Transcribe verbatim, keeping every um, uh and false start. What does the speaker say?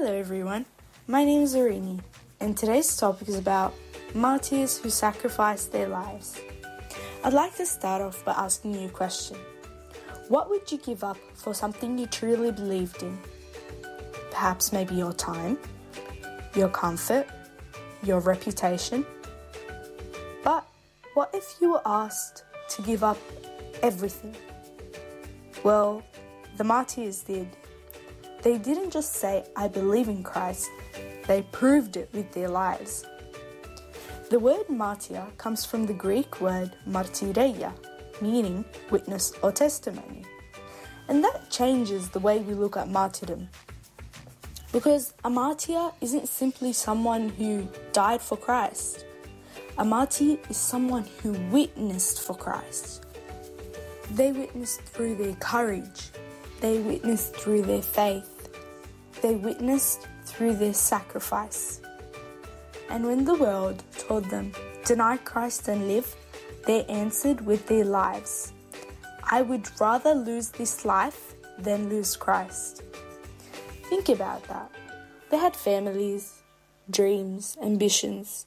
Hello everyone, my name is Arini, and today's topic is about martyrs who sacrificed their lives. I'd like to start off by asking you a question. What would you give up for something you truly believed in? Perhaps maybe your time, your comfort, your reputation. But what if you were asked to give up everything? Well, the martyrs did. They didn't just say, I believe in Christ, they proved it with their lives. The word martyr comes from the Greek word martyreia, meaning witness or testimony. And that changes the way we look at martyrdom. Because a martyr isn't simply someone who died for Christ. A martyr is someone who witnessed for Christ. They witnessed through their courage. They witnessed through their faith. They witnessed through their sacrifice. And when the world told them, deny Christ and live, they answered with their lives. I would rather lose this life than lose Christ. Think about that. They had families, dreams, ambitions.